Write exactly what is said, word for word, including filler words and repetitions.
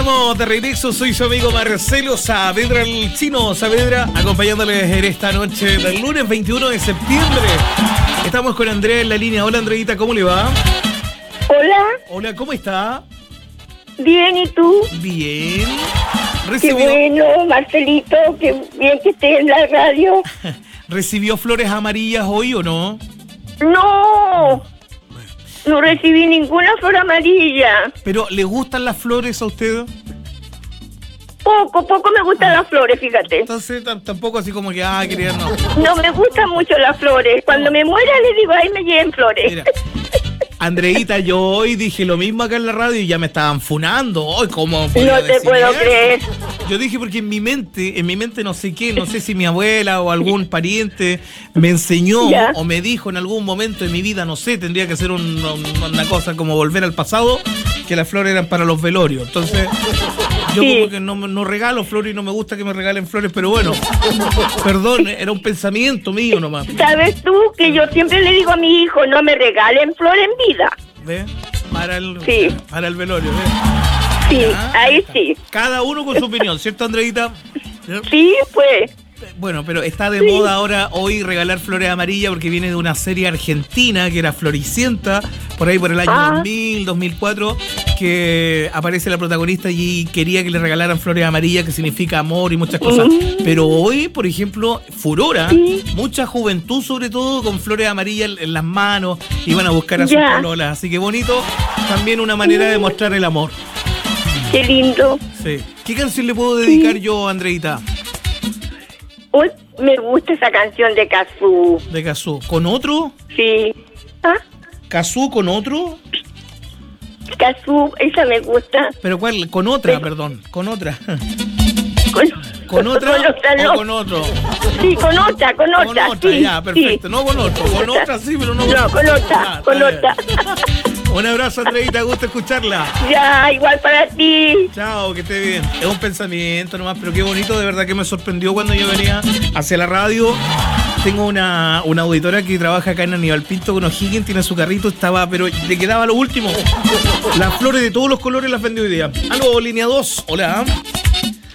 estamos de regreso. Soy su amigo Marcelo Saavedra, el chino Saavedra, acompañándoles en esta noche del lunes veintiuno de septiembre. Estamos con Andrea en la línea. Hola, Andreita, ¿cómo le va? Hola. Hola, ¿cómo está? Bien, ¿y tú? Bien. ¿Recibió... Qué bueno, Marcelito, qué bien que estés en la radio. ¿Recibió flores amarillas hoy o no? No, no recibí ninguna flor amarilla. ¿Pero le gustan las flores a usted? Poco, poco me gustan las flores, fíjate. Entonces t- tampoco así como que, ah, quería no. No me gustan mucho las flores. Cuando me muera les digo, ay, me lleven flores. Mira, Andreita, yo hoy dije lo mismo acá en la radio y ya me estaban funando. Hoy, ¿cómo podía No te decir puedo eso? creer. Yo dije porque en mi mente, en mi mente no sé qué, no sé si mi abuela o algún pariente me enseñó ¿Ya? o me dijo en algún momento de mi vida, no sé, tendría que ser un, un, una cosa como volver al pasado, que las flores eran para los velorios. Entonces, yo Sí. como que no, no regalo flores y no me gusta que me regalen flores, pero bueno, perdón, era un pensamiento mío nomás. ¿Sabes tú que yo siempre le digo a mi hijo, no me regalen flor en vida? ¿Ves? Para el, Sí. para el velorio, ¿ves? Sí, Ah, ahí sí. Cada uno con su opinión, ¿cierto, Andreita? Sí, pues. Bueno, pero está de Sí. moda ahora hoy regalar flores amarillas porque viene de una serie argentina que era Floricienta, por ahí por el año Ah. dos mil, dos mil cuatro, que aparece la protagonista y quería que le regalaran flores amarillas, que significa amor y muchas cosas. Mm. Pero hoy, por ejemplo, furora, Sí. mucha juventud sobre todo con flores amarillas en las manos, iban a buscar a sus Ya. pololas. Así que bonito, también una manera de mostrar el amor. Qué lindo. Sí. ¿Qué canción le puedo dedicar yo, Andreita? Hoy me gusta esa canción de Cazú. De Cazú. ¿Con otro? Sí. ¿Ah? ¿Cazú con otro? Cazú, esa me gusta. ¿Pero cuál? Con otra, Sí. perdón. Con otra. Con, ¿Con otra con otra o no. con otro? Sí, con otra, con Con otra. otra, sí, ya, perfecto. sí. No con otro. Con otra sí, pero no con No, con otra, Ya, con está otra. bien. Un abrazo, Andreita. Gusto escucharla. Ya, igual para ti. Chao, que esté bien. Es un pensamiento nomás, pero qué bonito. De verdad que me sorprendió cuando yo venía hacia la radio. Tengo una, una auditora que trabaja acá en Aníbal Pinto con O'Higgins, tiene su carrito, estaba, pero le quedaba lo último. Las flores de todos los colores las vendió hoy día. Aló, línea dos. Hola.